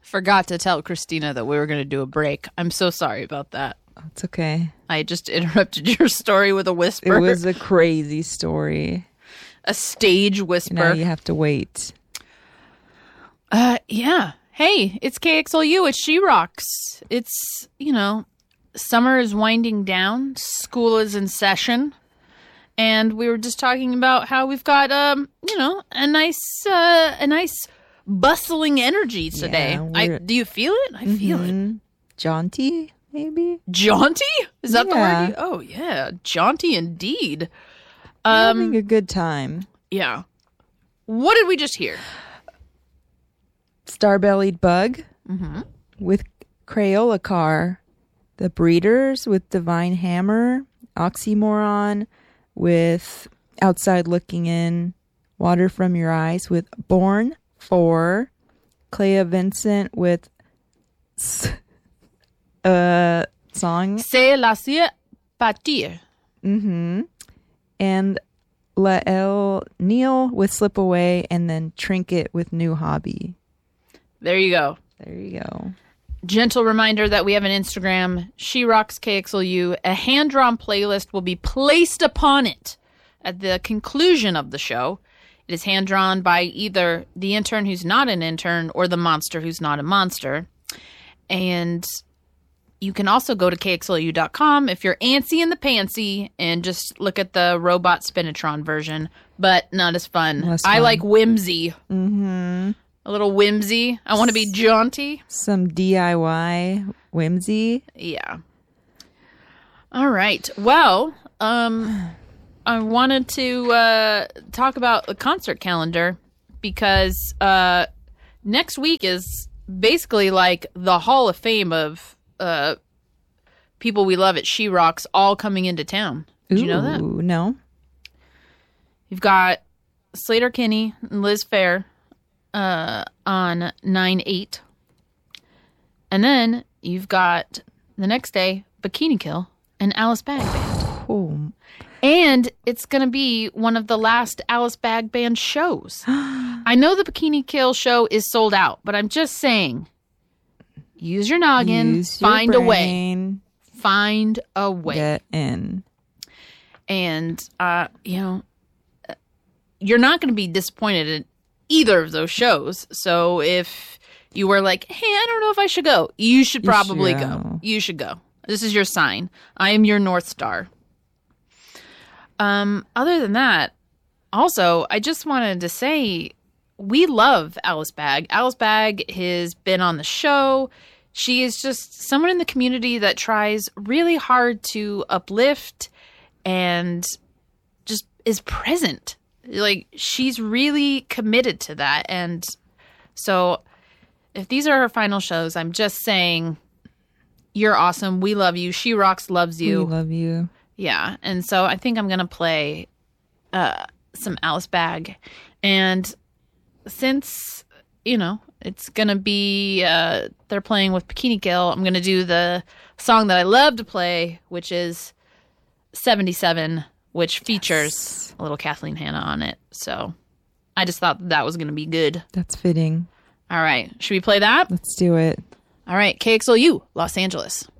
forgot to tell Christina that we were going to do a break. I'm so sorry about that. It's okay. I just interrupted your story with a whisper. It was a crazy story. A stage whisper. Now you have to wait. Yeah. Hey, it's KXLU. It's She Rocks. It's, summer is winding down. School is in session. And we were just talking about how we've got, a nice bustling energy today. Yeah, do you feel it? I feel it. Jaunty, maybe? Jaunty? Is that the Yeah. word? Oh, yeah. Jaunty indeed. Having a good time. Yeah. What did we just hear? Star-Bellied Bug with Crayola Car. The Breeders with Divine Hammer. Oxymoron with Outside Looking In. Water From Your Eyes with Born 4. Clea Vincent with song. C'est la partir. And Lael Neal with Slip Away. And then Trinket with New Hobby. There you go. There you go. Gentle reminder that we have an Instagram, She Rocks KXLU. A hand-drawn playlist will be placed upon it at the conclusion of the show. It is hand-drawn by either the intern who's not an intern or the monster who's not a monster. And you can also go to KXLU.com if you're antsy in the pantsy and just look at the robot Spinatron version, but not as fun. Less I fun. like whimsy. A little whimsy. I want to be jaunty. Some DIY whimsy. Yeah. All right. Well, I wanted to talk about the concert calendar because next week is basically like the Hall of Fame of people we love at She Rocks all coming into town. Did you know that? No. You've got Slater Kinney and Liz Phair on 9/8. And then you've got the next day Bikini Kill and Alice Bag Band. Oh. And it's going to be one of the last Alice Bag Band shows. I know the Bikini Kill show is sold out, but I'm just saying, use your noggin, Use your find a way. brain, Find a way. Get in. And, you're not going to be disappointed in either of those shows. So if you were like, hey, I don't know if I should go, you should probably go. You should go. This is your sign. I am your North Star. Other than that, also, I just wanted to say we love Alice Bag. Alice Bag has been on the show. She is just someone in the community that tries really hard to uplift and just is present. Like, she's really committed to that. And so if these are her final shows, I'm just saying, you're awesome. We love you. She Rocks loves you. We love you. Yeah. And so I think I'm going to play some Alice Bag. And since, it's going to be, they're playing with Bikini Kill, I'm going to do the song that I love to play, which is 77, which features a little Kathleen Hanna on it. So I just thought that was going to be good. That's fitting. All right. Should we play that? Let's do it. All right. KXLU, Los Angeles.